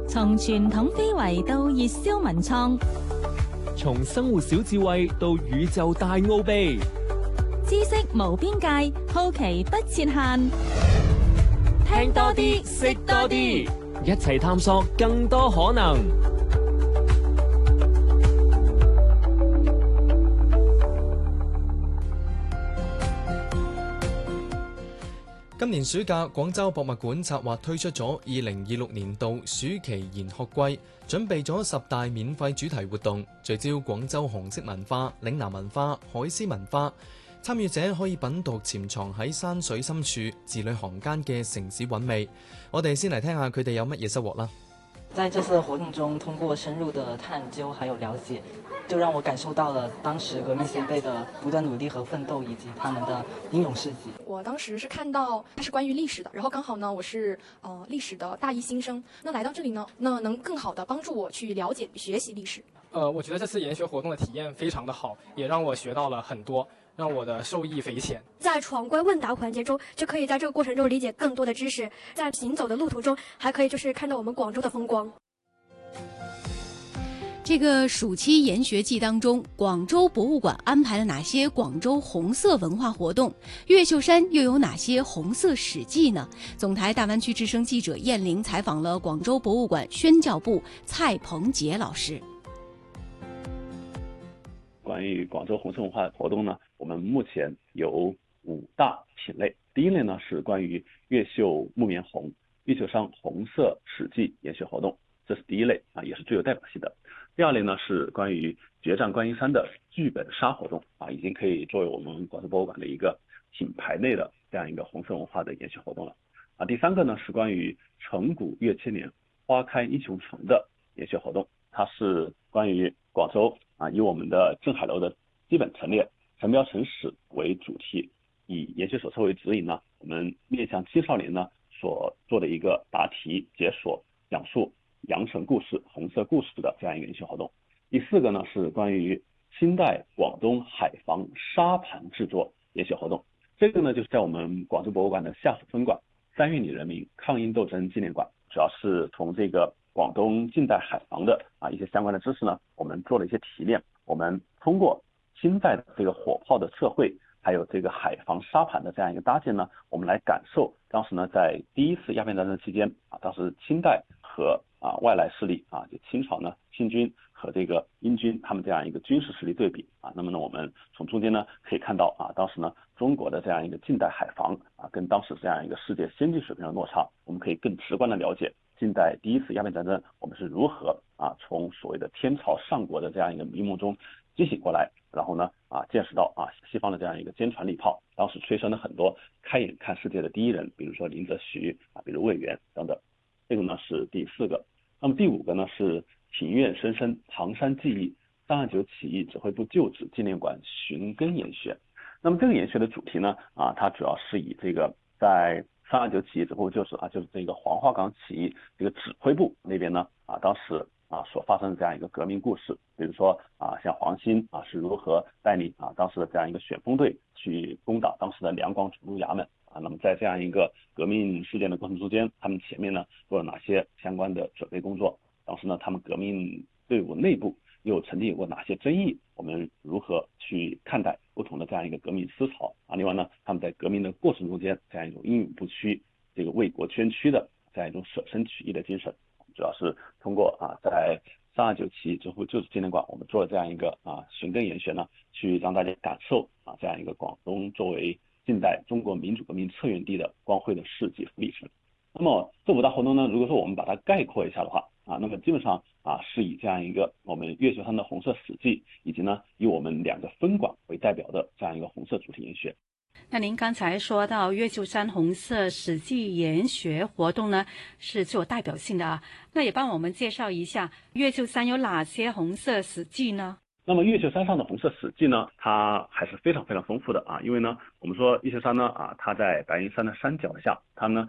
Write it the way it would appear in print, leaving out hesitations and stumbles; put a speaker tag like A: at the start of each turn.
A: 從傳統非遺到熱銷文創，
B: 從生活小智慧到宇宙大奧秘，
A: 知識無邊界，好奇不設限。
B: 聽多啲，識多啲，一齊探索更多可能。
C: 今年暑假，廣州博物館策劃推出咗2026年度暑期研學季，準備咗10大免費主題活動，聚焦廣州紅色文化、嶺南文化、海獅文化。參與者可以品讀潛藏喺山水深處、字裏行間嘅城市韻味。我哋先嚟聽下佢哋有乜嘢收穫啦。
D: 在這次活動中，通過深入的探究還有了解，就讓我感受到了當時革命先輩的不斷努力和奮鬥，以及他們的英勇事蹟。
E: 我當時是看到它是關於歷史的，然後剛好呢，我是歷史的大一新生，那來到這裡呢，那能更好的幫助我去了解學習歷史。
F: 我覺得這次研學活動的體驗非常的好，也讓我學到了很多，讓我的受益匪淺。
G: 在闖關問答環節中，就可以在這個過程中理解更多的知識。在行走的路途中，還可以就是看到我們廣州的風光。
H: 這個暑期研學季當中，廣州博物館安排了哪些廣州紅色文化活動？越秀山又有哪些紅色史記呢？總台大灣區之聲記者燕玲採訪了廣州博物館宣教部蔡鵬傑老師。
I: 關於廣州紅色文化活動呢，我們目前有5大品類。第一類呢是關於越秀木棉紅、越秀山紅色史記研學活動，這是第一類啊，也是最有代表性的。第二類呢是關於決戰觀音山的劇本殺活動啊，已經可以作為我們廣州博物館的一個品牌內的這樣一個紅色文化的研學活動了啊。第三個呢是關於成古越千年花開英雄城的研學活動，它是關於廣州啊，以我們的鎮海樓的基本陳列、城標城史為主題，以研學手冊為指引呢，我們面向青少年呢所做的一個答題解鎖、講述羊城故事、紅色故事的這樣一個研學活動。第四個呢是關於清代廣東海防沙盤製作研學活動，這個呢就是在我們廣州博物館的下屬分館3月里人民抗英鬥爭紀念館，主要是從這個廣東近代海防的一些相關的知識呢，我們做了一些提煉。我們通過清代的這個火炮的測繪，還有這個海防沙盤的這樣一個搭建呢，我們來感受當時呢在第一次鴉片戰爭期間當時清代和外來勢力就清朝呢清軍和這個英軍他們這樣一個軍事實力對比那麼呢我們從中間呢可以看到當時呢中國的這樣一個近代海防跟當時這樣一個世界先進水平的落差，我們可以更直觀的了解近代第一次鴉片戰爭我們是如何從所謂的天朝上國的這樣一個迷夢中驚醒過來，然後呢見識到西方的這樣一個堅船利炮，當時催生了很多開眼看世界的第一人，比如說林則徐比如魏源等等。這個呢是第4個。那麼第5個呢是庭院深深唐山記憶329起義指揮部舊址紀念館尋根研學。那麼這個研學的主題呢它主要是以這個在329起義指揮部舊址就是這個黃花崗起義這個指揮部那邊呢當時所發生的這樣一個革命故事，比如說像黃興是如何帶領當時的這樣一個旋風隊去攻打當時的兩廣總督衙門那麼在這樣一個革命事件的過程中間，他們前面呢做了哪些相關的準備工作？當時呢他們革命隊伍內部又曾經有過哪些爭議？我們如何去看待不同的這樣一個革命思潮另外呢他們在革命的過程中間這樣一種英勇不屈、這個為國捐軀的這樣一種捨身取義的精神，主要是通過在329起義指揮部舊址紀念館我們做了這樣一個尋根研學呢，去讓大家感受這樣一個廣東作為近代中國民主革命策源地的光輝的事跡和歷程。那麼這5大活動呢，如果說我們把它概括一下的話那麼基本上是以這樣一個我們越秀山的紅色史記，以及呢以我們2個分館為代表的這樣一個紅色主題研學。
J: 那您剛才說到越秀山紅色史記研學活動呢，是最有代表性的那也幫我們介紹一下越秀山有哪些紅色史記呢？
I: 那麼越秀山上的紅色史記呢，它還是非常非常豐富的因為呢我們說越秀山呢它在白雲山的山腳下，它呢